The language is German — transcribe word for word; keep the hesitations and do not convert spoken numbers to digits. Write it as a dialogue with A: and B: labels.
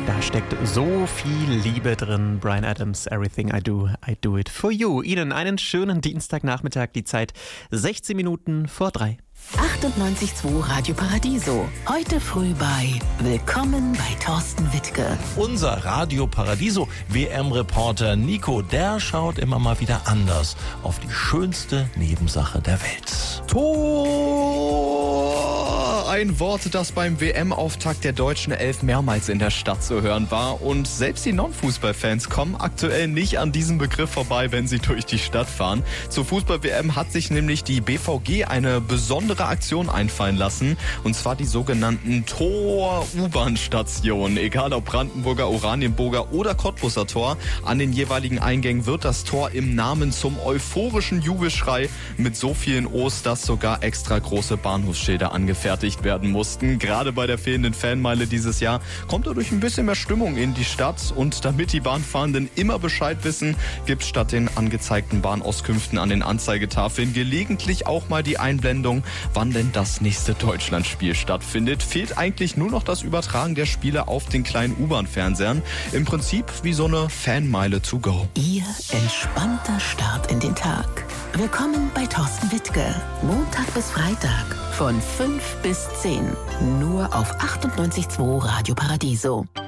A: Da steckt so viel Liebe drin. Bryan Adams, Everything I Do, I Do It For You. Ihnen einen schönen Dienstagnachmittag, die Zeit sechzehn Minuten vor drei.
B: achtundneunzig Komma zwei Radio Paradiso. Heute früh bei Willkommen bei Thorsten Wittke.
C: Unser Radio Paradiso W M-Reporter Nico, der schaut immer mal wieder anders auf die schönste Nebensache der Welt.
D: Tor! Ein Wort, das beim W M-Auftakt der deutschen Elf mehrmals in der Stadt zu hören war. Und selbst die Non-Fußballfans kommen aktuell nicht an diesem Begriff vorbei, wenn sie durch die Stadt fahren. Zur Fußball-W M hat sich nämlich die B V G eine besondere Aktion einfallen lassen. Und zwar die sogenannten Tor-U-Bahn-Stationen. Egal ob Brandenburger, Oranienburger oder Cottbuser Tor, an den jeweiligen Eingängen wird das Tor im Namen zum euphorischen Jubelschrei mit so vielen O's, dass sogar extra große Bahnhofsschilder angefertigt werden mussten. Gerade bei der fehlenden Fanmeile dieses Jahr kommt dadurch ein bisschen mehr Stimmung in die Stadt. Und damit die Bahnfahrenden immer Bescheid wissen, gibt es statt den angezeigten Bahnauskünften an den Anzeigetafeln gelegentlich auch mal die Einblendung, wann denn das nächste Deutschlandspiel stattfindet. Fehlt eigentlich nur noch das Übertragen der Spiele auf den kleinen U-Bahn-Fernsehern. Im Prinzip wie so eine Fanmeile to go.
B: Ihr entspannter Start in den Tag. Willkommen bei Thorsten Wittke. Montag bis Freitag von fünf bis zehn. Nur auf achtundneunzig Komma zwei Radio Paradiso.